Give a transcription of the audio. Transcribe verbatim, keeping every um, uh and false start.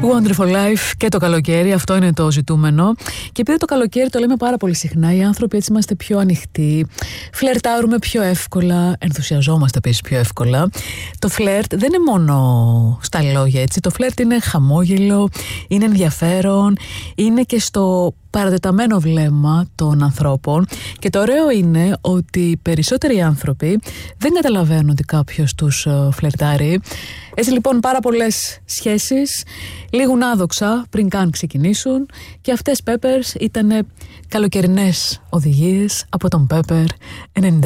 Wonderful life και το καλοκαίρι, αυτό είναι το ζητούμενο. Και επειδή το καλοκαίρι το λέμε πάρα πολύ συχνά, οι άνθρωποι έτσι είμαστε πιο ανοιχτοί, φλερτάρουμε πιο εύκολα, ενθουσιαζόμαστε επίσης πιο εύκολα. Το φλερτ δεν είναι μόνο στα λόγια, έτσι. Το φλερτ είναι χαμόγελο, είναι ενδιαφέρον, είναι και στο παρατεταμένο βλέμμα των ανθρώπων. Και το ωραίο είναι ότι οι περισσότεροι άνθρωποι δεν καταλαβαίνουν ότι κάποιος τους φλερτάρει. Έτσι λοιπόν πάρα πολλές σχέσεις λήγουν άδοξα πριν καν ξεκινήσουν, και αυτές Peppers ήταν καλοκαιρινές οδηγίες από τον Pepper ενενήντα.